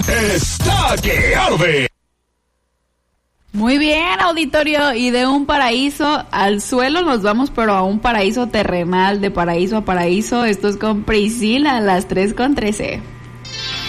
está que arde. Muy bien, auditorio, y de un paraíso al suelo nos vamos, pero a un paraíso terrenal, de paraíso a paraíso. Esto es con Priscila, a las 3:13.